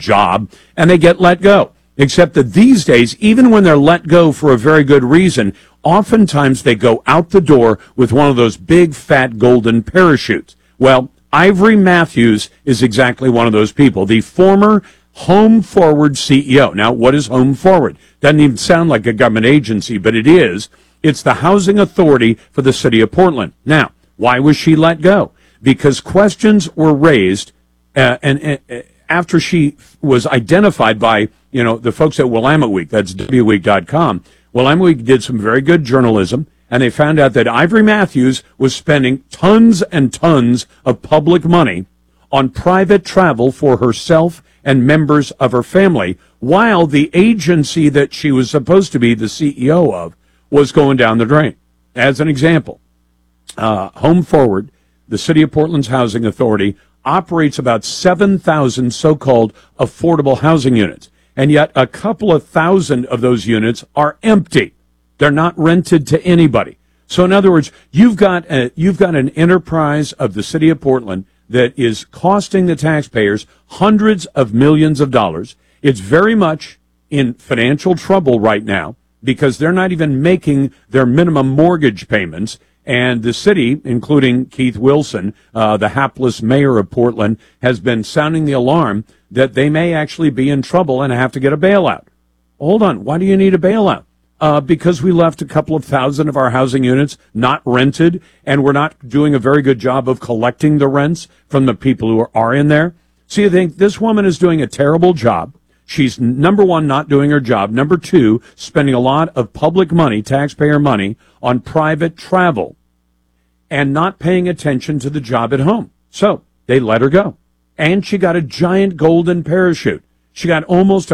job, and they get let go. Except that these days, even when they're let go for a very good reason, oftentimes they go out the door with one of those big, fat, golden parachutes. Well, Ivory Matthews is exactly one of those people, the former Home Forward CEO. Now, what is Home Forward? Doesn't even sound like a government agency, but it is. It's the housing authority for the city of Portland. Now, why was she let go? Because questions were raised, and after she was identified by, the folks at Willamette Week, that's wweek.com. Willamette Week did some very good journalism, and they found out that Ivory Matthews was spending tons and tons of public money on private travel for herself and members of her family, while the agency that she was supposed to be the CEO of was going down the drain. As an example, Home Forward, the City of Portland's housing authority, operates about 7,000 so-called affordable housing units, and yet a couple of thousand of those units are empty. They're not rented to anybody. So in other words, you've got an enterprise of the City of Portland that is costing the taxpayers hundreds of millions of dollars. It's very much in financial trouble right now because they're not even making their minimum mortgage payments. And the city, including Keith Wilson, the hapless mayor of Portland, has been sounding the alarm that they may actually be in trouble and have to get a bailout. Hold on. Why do you need a bailout? Because we left a couple of thousand of our housing units not rented, and we're not doing a very good job of collecting the rents from the people who are in there. So you think this woman is doing a terrible job. She's, number one, not doing her job. Number two, spending a lot of public money, taxpayer money, on private travel and not paying attention to the job at home. So they let her go. And she got a giant golden parachute. She got almost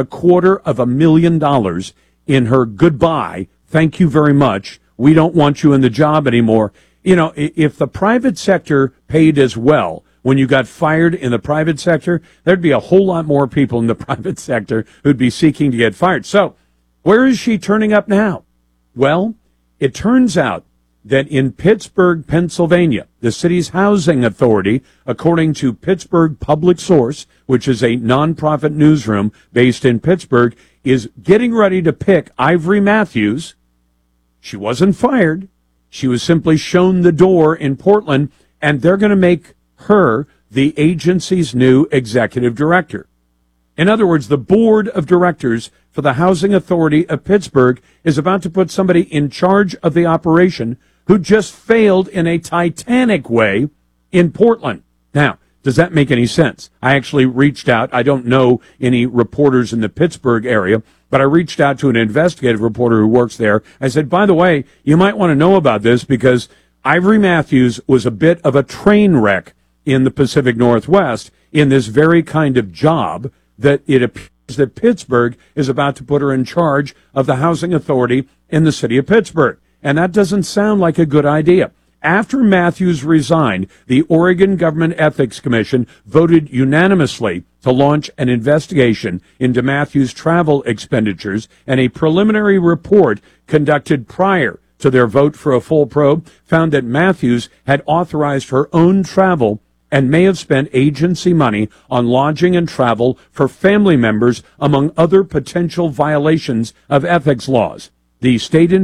$250,000 in her goodbye. Thank you very much. We don't want you in the job anymore. If the private sector paid as well, when you got fired in the private sector, there'd be a whole lot more people in the private sector who'd be seeking to get fired. So where is she turning up now? Well, it turns out that in Pittsburgh, Pennsylvania, the city's housing authority, according to Pittsburgh Public Source, which is a nonprofit newsroom based in Pittsburgh, is getting ready to pick Ivory Matthews. She wasn't fired. She was simply shown the door in Portland, and they're going to make her the agency's new executive director. In other words, the board of directors for the Housing Authority of Pittsburgh is about to put somebody in charge of the operation who just failed in a titanic way in Portland. Now, does that make any sense? I actually reached out. I don't know any reporters in the Pittsburgh area, but I reached out to an investigative reporter who works there. I said, by the way, you might want to know about this because Ivory Matthews was a bit of a train wreck in the Pacific Northwest in this very kind of job that it appears that Pittsburgh is about to put her in charge of the housing authority in the city of Pittsburgh. And that doesn't sound like a good idea. After Matthews resigned, the Oregon Government Ethics Commission voted unanimously to launch an investigation into Matthews' travel expenditures, and a preliminary report conducted prior to their vote for a full probe found that Matthews had authorized her own travel and may have spent agency money on lodging and travel for family members, among other potential violations of ethics laws. The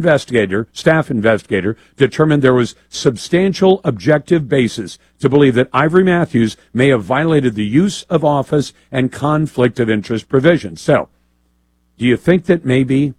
staff investigator, determined there was substantial objective basis to believe that Ivory Matthews may have violated the use of office and conflict of interest provisions. So, do you think that maybe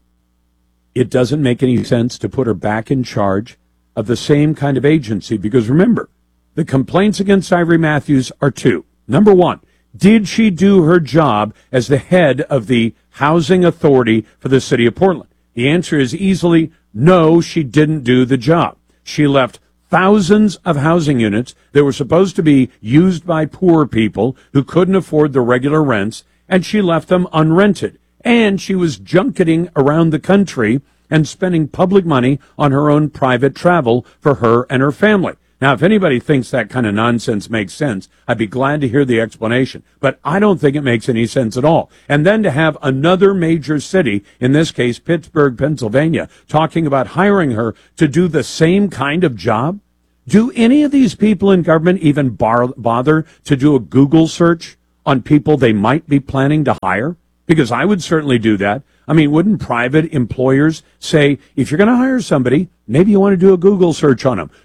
it doesn't make any sense to put her back in charge of the same kind of agency? Because remember, the complaints against Ivory Matthews are two. Number one, did she do her job as the head of the housing authority for the city of Portland? The answer is easily no, she didn't do the job. She left thousands of housing units that were supposed to be used by poor people who couldn't afford the regular rents, and she left them unrented. And she was junketing around the country and spending public money on her own private travel for her and her family. Now, if anybody thinks that kind of nonsense makes sense, I'd be glad to hear the explanation. But I don't think it makes any sense at all. And then to have another major city, in this case Pittsburgh, Pennsylvania, talking about hiring her to do the same kind of job? Do any of these people in government even bother to do a Google search on people they might be planning to hire? Because I would certainly do that. I mean, wouldn't private employers say, if you're going to hire somebody, maybe you want to do a Google search on them.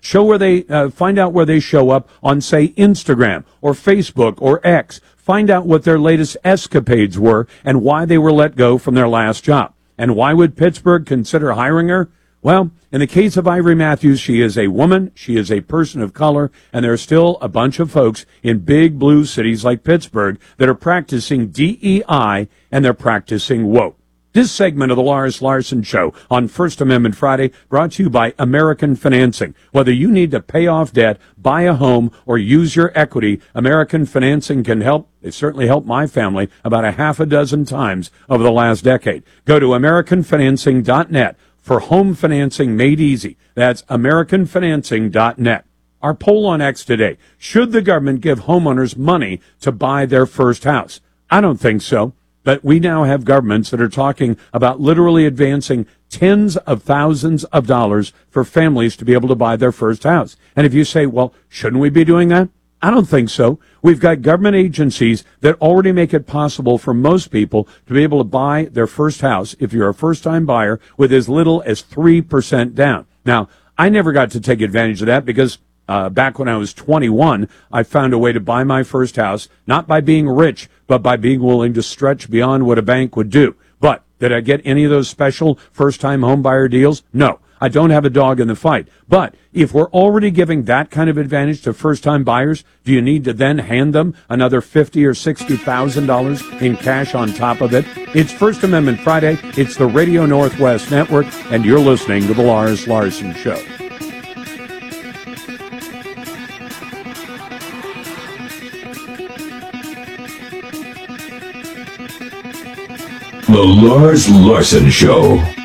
Find out where they show up on, say, Instagram or Facebook or X. Find out what their latest escapades were and why they were let go from their last job. And why would Pittsburgh consider hiring her? Well, in the case of Ivory Matthews, she is a woman, she is a person of color, and there are still a bunch of folks in big blue cities like Pittsburgh that are practicing DEI and they're practicing woke. This segment of the Lars Larson Show on First Amendment Friday brought to you by American Financing. Whether you need to pay off debt, buy a home, or use your equity, American Financing can help. They certainly helped my family about a half a dozen times over the last decade. Go to AmericanFinancing.net for home financing made easy. That's AmericanFinancing.net. Our poll on X today: should the government give homeowners money to buy their first house? I don't think so. But we now have governments that are talking about literally advancing tens of thousands of dollars for families to be able to buy their first house. And if you say, well, shouldn't we be doing that? I don't think so. We've got government agencies that already make it possible for most people to be able to buy their first house, if you're a first-time buyer, with as little as 3% down. Now, I never got to take advantage of that because back when I was 21, I found a way to buy my first house, not by being rich, but by being willing to stretch beyond what a bank would do. But did I get any of those special first-time home buyer deals? No. I don't have a dog in the fight. But if we're already giving that kind of advantage to first-time buyers, do you need to then hand them another $50,000 or $60,000 in cash on top of it? It's First Amendment Friday. It's the Radio Northwest Network, and you're listening to the Lars Larson Show. The Lars Larson Show.